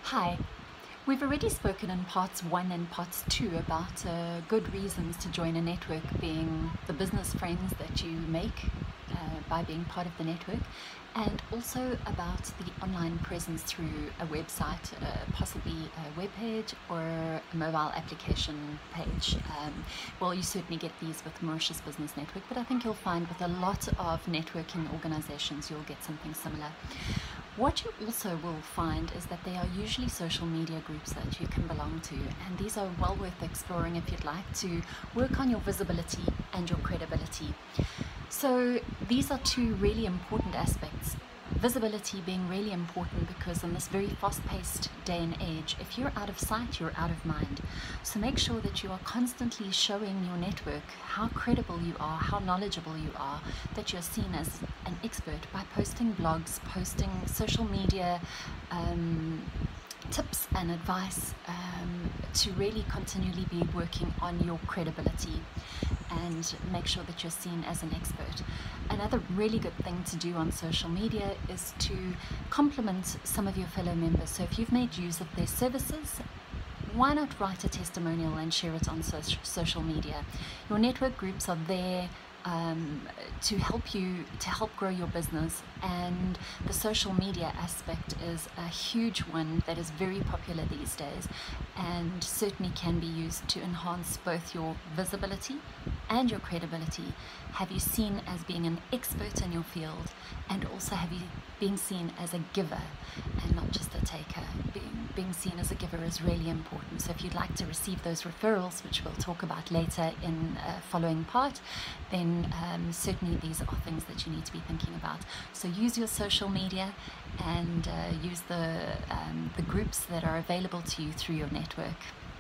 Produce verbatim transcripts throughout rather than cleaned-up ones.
Hi. We've already spoken in parts one and parts two about uh, good reasons to join a network, being the business friends that you make uh, by being part of the network, and also about the online presence through a website, uh, possibly a web page or a mobile application page. Um, well, you certainly get these with Mauritius Business Network, but I think you'll find with a lot of networking organizations you'll get something similar. What you also will find is that they are usually social media groups that you can belong to, and these are well worth exploring if you'd like to work on your visibility and your credibility. So these are two really important aspects. Visibility being really important because in this very fast-paced day and age, if you're out of sight, you're out of mind. So make sure that you are constantly showing your network how credible you are, how knowledgeable you are, that you're seen as an expert by posting blogs, posting social media um, tips and advice um, to really continually be working on your credibility and make sure that you're seen as an expert. Another really good thing to do on social media is to compliment some of your fellow members. So if you've made use of their services, why not write a testimonial and share it on so social media? Your network groups are there Um, to help you, to help grow your business, and the social media aspect is a huge one that is very popular these days and certainly can be used to enhance both your visibility and your credibility. Have you seen as being an expert in your field, and also have you been seen as a giver and not just a taker. Being, being seen as a giver is really important. So if you'd like to receive those referrals, which we'll talk about later in a following part, then um, certainly these are things that you need to be thinking about. So use your social media and uh, use the, um, the groups that are available to you through your network.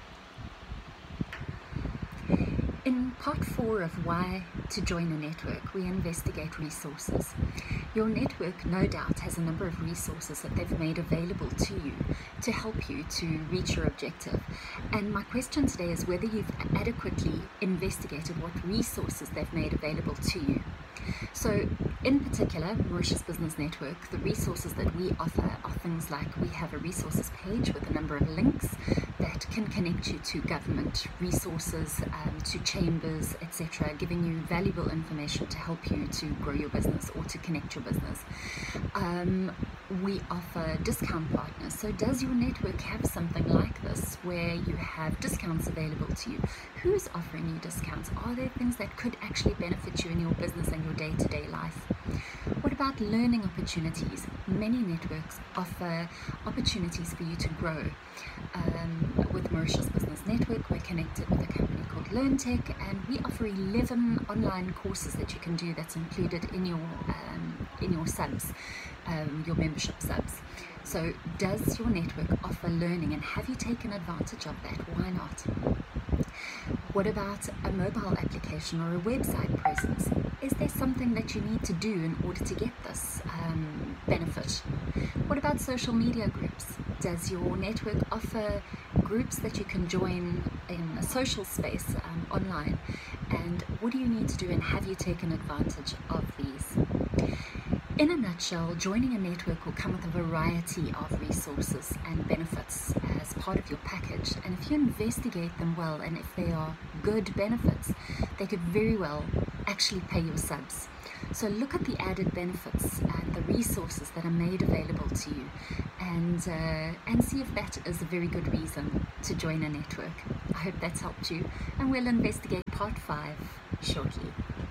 In part four of why to join a network, we investigate resources. Your network no doubt has a number of resources that they've made available to you to help you to reach your objective. And my question today is whether you've adequately investigated what resources they've made available to you. So in particular, Mauritius Business Network, the resources that we offer are things like we have a resources page with a number of links that can connect you to government resources, um, to chambers, et cetera, giving you valuable information to help you to grow your business or to connect your business. Um, we offer discount partners. So does your network have something like this where you have discounts available to you? Who's offering you discounts? Are there things that could actually benefit you in your business and your day-to-day life? What about learning opportunities? Many networks offer opportunities for you to grow. Um, with Mauritius Business Network, we're connected with a company called LearnTech, and we offer eleven online courses that you can do that's included in your um, in your subs, um, your membership subs. So does your network offer learning, and have you taken advantage of that? Why not? What about a mobile application or a website presence? Is there something that you need to do in order to get this um, benefit? What about social media groups? Does your network offer groups that you can join in a social space um, online? And what do you need to do, and have you taken advantage of these? In a nutshell, joining a network will come with a variety of resources and benefits as part of your package, and if you investigate them well and if they are good benefits, they could very well actually pay your subs. So look at the added benefits and the resources that are made available to you, and uh, and see if that is a very good reason to join a network. I hope that's helped you, and we'll investigate part five shortly.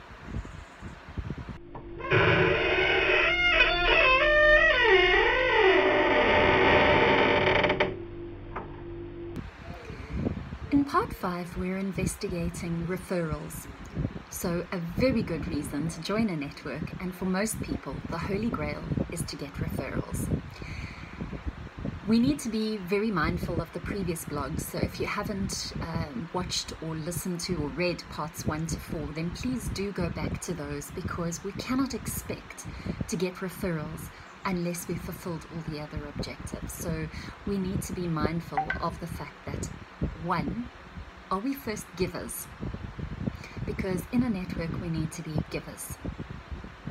In part five, we're investigating referrals. So a very good reason to join a network, and for most people, the holy grail is to get referrals. We need to be very mindful of the previous blogs, so if you haven't um, watched or listened to or read parts one to four, then please do go back to those, because we cannot expect to get referrals unless we've fulfilled all the other objectives. So we need to be mindful of the fact that, one, are we first givers? Because in a network we need to be givers.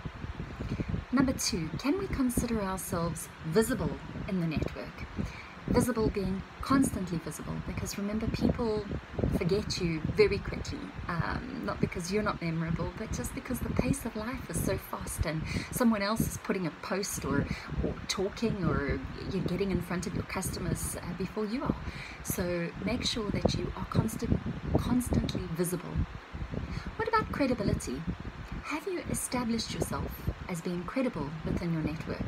Number two, can we consider ourselves visible in the network? Visible being constantly visible, because remember, people forget you very quickly, um, not because you're not memorable, but just because the pace of life is so fast and someone else is putting a post or, or talking, or you're getting in front of your customers uh, before you are. So make sure that you are constant, constantly visible. What about credibility? Have you established yourself as being credible within your network?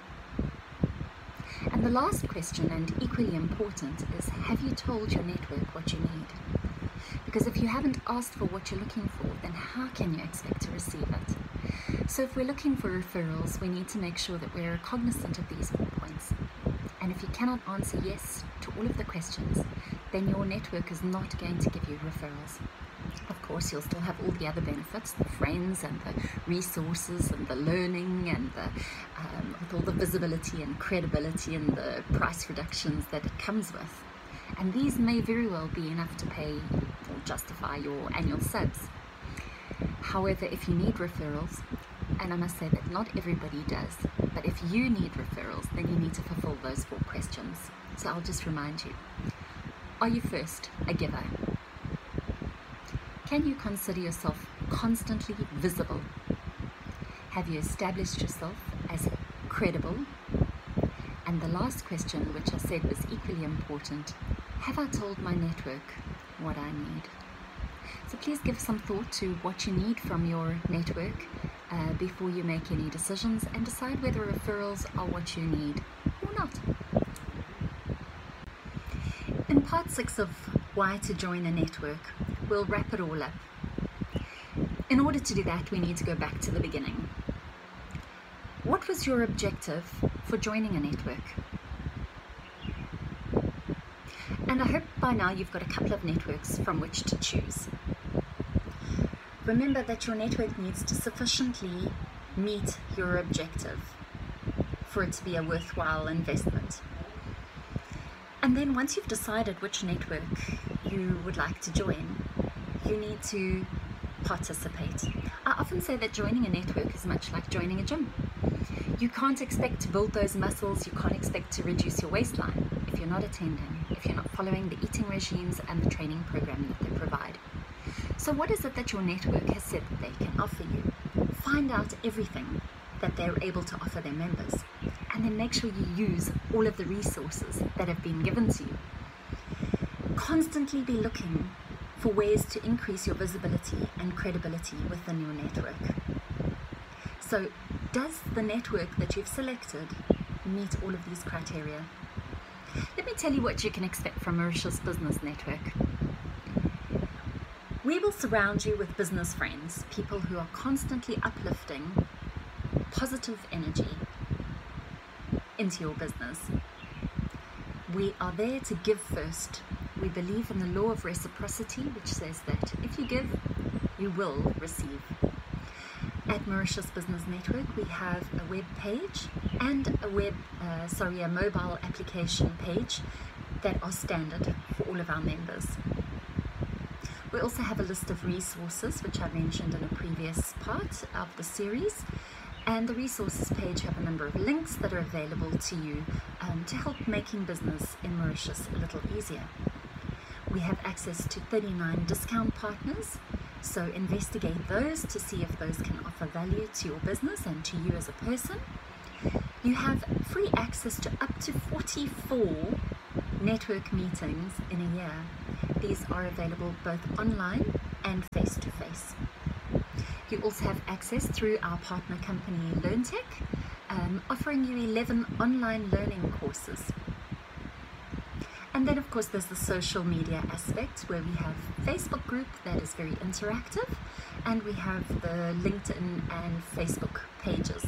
And the last question, and equally important, is have you told your network what you need? Because if you haven't asked for what you're looking for, then how can you expect to receive it? So if we're looking for referrals, we need to make sure that we're cognizant of these four points. And if you cannot answer yes to all of the questions, then your network is not going to give you referrals. Of course, you'll still have all the other benefits, the friends and the resources and the learning and the, um, with all the visibility and credibility and the price reductions that it comes with. And these may very well be enough to pay or justify your annual subs. However, if you need referrals, and I must say that not everybody does, but if you need referrals, then you need to fulfill those four questions. So I'll just remind you. Are you first a giver? Can you consider yourself constantly visible? Have you established yourself as credible? And the last question, which I said was equally important, have I told my network what I need? So please give some thought to what you need from your network uh, before you make any decisions, and decide whether referrals are what you need or not. In part six of Why to Join a Network, we'll wrap it all up. In order to do that, we need to go back to the beginning. What was your objective for joining a network? And I hope by now you've got a couple of networks from which to choose. Remember that your network needs to sufficiently meet your objective for it to be a worthwhile investment. And then once you've decided which network you would like to join, you need to participate. I often say that joining a network is much like joining a gym. You can't expect to build those muscles, you can't expect to reduce your waistline if you're not attending, if you're not following the eating regimes and the training program that they provide. So what is it that your network has said that they can offer you? Find out everything that they're able to offer their members, and then make sure you use all of the resources that have been given to you. Constantly be looking for ways to increase your visibility and credibility within your network. So, does the network that you've selected meet all of these criteria? Let me tell you what you can expect from Mauritius Business Network. We will surround you with business friends, people who are constantly uplifting positive energy into your business. We are there to give first. We believe in the law of reciprocity, which says that if you give, you will receive. At Mauritius Business Network, we have a web page and a web, uh, sorry, a mobile application page that are standard for all of our members. We also have a list of resources, which I mentioned in a previous part of the series. And the resources page have a number of links that are available to you um, to help making business in Mauritius a little easier. We have access to thirty-nine discount partners, so investigate those to see if those can offer value to your business and to you as a person. You have free access to up to forty-four network meetings in a year. These are available both online and face-to-face. You also have access through our partner company LearnTech, um, offering you eleven online learning courses. And then of course there's the social media aspect, where we have a Facebook group that is very interactive, and we have the LinkedIn and Facebook pages.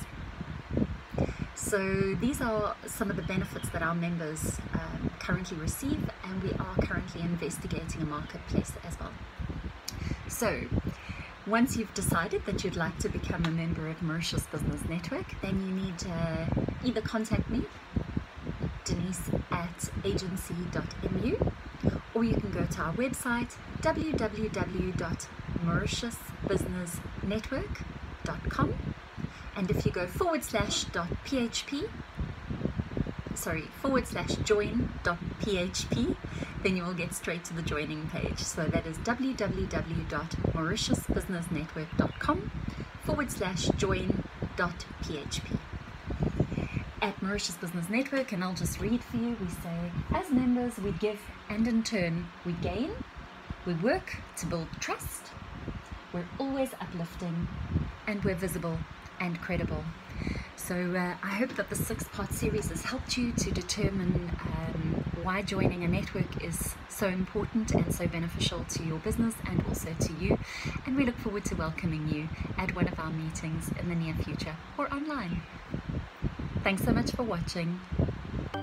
So these are some of the benefits that our members um, currently receive, and we are currently investigating a marketplace as well. So once you've decided that you'd like to become a member of Mauritius Business Network, then you need to either contact me, Denise at agency dot M U, or you can go to our website w w w dot mauritius business network dot com, and if you go forward slash dot P H P, sorry, forward slash join dot P H P, then you will get straight to the joining page. So that is w w w dot mauritius business network dot com forward slash join dot P H P. At Mauritius Business Network, and I'll just read for you, we say, as members we give and in turn we gain, we work to build trust, we're always uplifting, and we're visible and credible. So uh, I hope that the six-part series has helped you to determine um, why joining a network is so important and so beneficial to your business and also to you. And we look forward to welcoming you at one of our meetings in the near future or online. Thanks so much for watching.